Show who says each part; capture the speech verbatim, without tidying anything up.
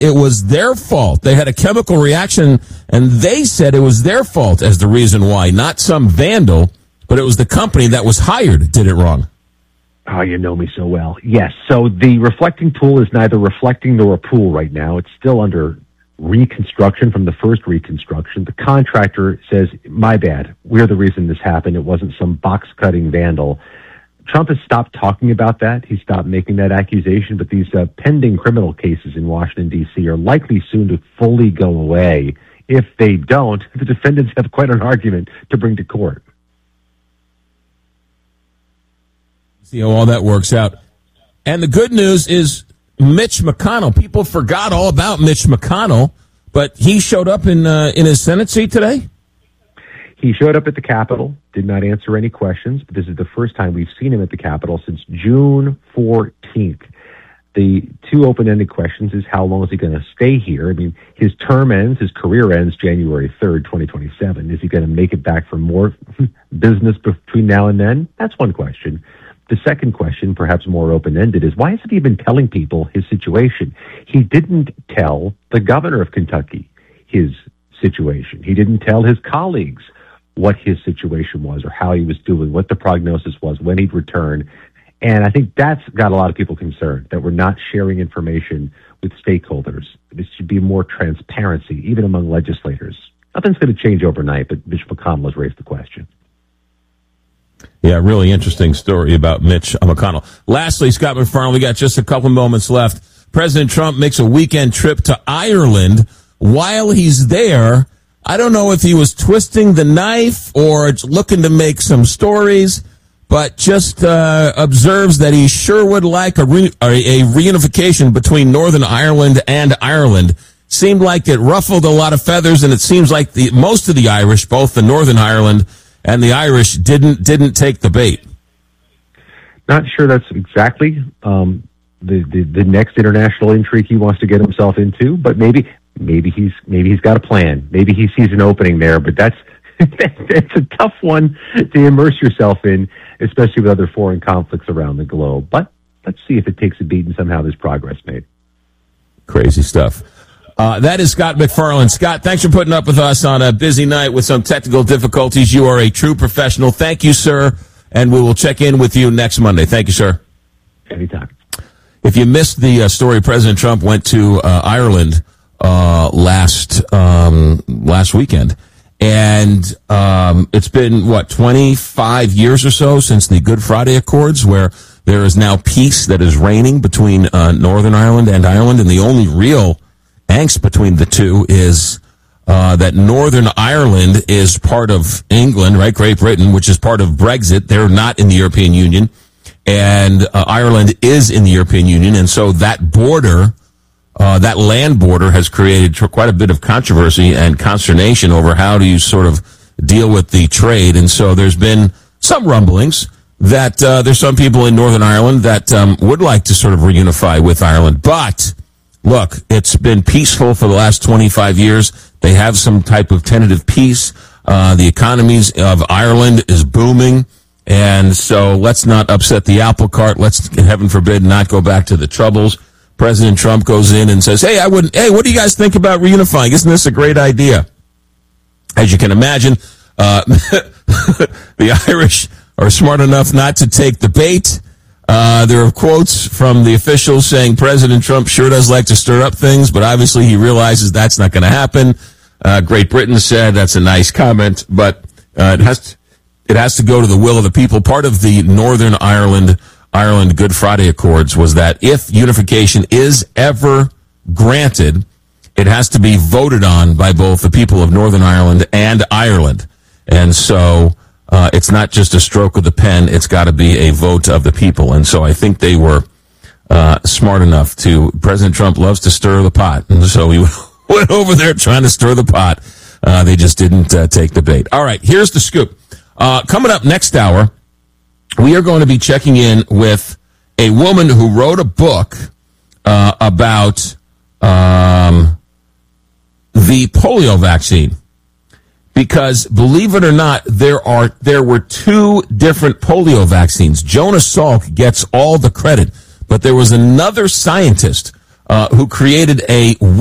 Speaker 1: it was their fault. They had a chemical reaction, and they said it was their fault as the reason why, not some vandal, but it was the company that was hired did it wrong.
Speaker 2: Oh, you know me so well. Yes, so the reflecting tool is neither reflecting nor a pool right now. It's still under reconstruction from the first reconstruction. The contractor says, my bad, we're the reason this happened. It wasn't some box-cutting vandal. Trump has stopped talking about that. He stopped making that accusation, but these uh, pending criminal cases in Washington, D C are likely soon to fully go away. If they don't, the defendants have quite an argument to bring to court.
Speaker 1: See how all that works out. And the good news is Mitch McConnell. People forgot all about Mitch McConnell, but he showed up in uh, in his Senate seat today.
Speaker 2: He showed up at the Capitol, did not answer any questions, but this is the first time we've seen him at the Capitol since June fourteenth. The two open-ended questions is how long is he going to stay here? I mean, his term ends, his career ends January third, twenty twenty-seven. Is he going to make it back for more business between now and then? That's one question. The second question, perhaps more open-ended, is why hasn't he been telling people his situation? He didn't tell the governor of Kentucky his situation. He didn't tell his colleagues what his situation was or how he was doing, what the prognosis was, when he'd return. And I think that's got a lot of people concerned, that we're not sharing information with stakeholders. There should be more transparency, even among legislators. Nothing's going to change overnight, but Mitch McConnell has raised the question.
Speaker 1: Yeah, really interesting story about Mitch McConnell. Lastly, Scott MacFarlane, we got just a couple moments left. President Trump makes a weekend trip to Ireland. While he's there, I don't know if he was twisting the knife or looking to make some stories, but just uh, observes that he sure would like a, re- a reunification between Northern Ireland and Ireland. Seemed like it ruffled a lot of feathers, and it seems like the most of the Irish, both the Northern Ireland and the Irish, didn't didn't take the bait.
Speaker 2: Not sure that's exactly um, the, the the next international intrigue he wants to get himself into, but maybe maybe he's maybe he's got a plan. Maybe he sees an opening there, but that's it's a tough one to immerse yourself in, especially with other foreign conflicts around the globe. But let's see if it takes a beat and somehow there's progress made.
Speaker 1: Crazy stuff. Uh, that is Scott MacFarlane. Scott, thanks for putting up with us on a busy night with some technical difficulties. You are a true professional. Thank you, sir. And we will check in with you next Monday. Thank you, sir.
Speaker 2: Anytime.
Speaker 1: If you missed the uh, story, President Trump went to uh, Ireland uh, last um, last weekend. And um, it's been, what, twenty-five years or so since the Good Friday Accords, where there is now peace that is reigning between uh, Northern Ireland and Ireland. And the only real angst between the two is uh, that Northern Ireland is part of England, right, Great Britain, which is part of Brexit. They're not in the European Union. And uh, Ireland is in the European Union. And so that border, uh, that land border has created tr- quite a bit of controversy and consternation over how do you sort of deal with the trade. And so there's been some rumblings that uh, there's some people in Northern Ireland that um, would like to sort of reunify with Ireland. But look, it's been peaceful for the last twenty-five years. They have some type of tentative peace. Uh, the economies of Ireland is booming. And so let's not upset the apple cart. Let's, heaven forbid, not go back to the troubles. President Trump goes in and says, hey, I wouldn't, hey, what do you guys think about reunifying? Isn't this a great idea? As you can imagine, uh, the Irish are smart enough not to take the bait. Uh, there are quotes from the officials saying President Trump sure does like to stir up things, but obviously he realizes that's not going to happen. Uh, Great Britain said that's a nice comment, but uh, it has to, it has to go to the will of the people. Part of the Northern Ireland Ireland Good Friday Accords was that if unification is ever granted, it has to be voted on by both the people of Northern Ireland and Ireland. And so Uh, it's not just a stroke of the pen. It's got to be a vote of the people. And so I think they were uh, smart enough to, President Trump loves to stir the pot. And so he went over there trying to stir the pot. Uh, they just didn't uh, take the bait. All right, here's the scoop. Uh, coming up next hour, we are going to be checking in with a woman who wrote a book uh, about um, the polio vaccine. Because, believe it or not, there are there were two different polio vaccines. Jonas Salk gets all the credit, but there was another scientist uh, who created a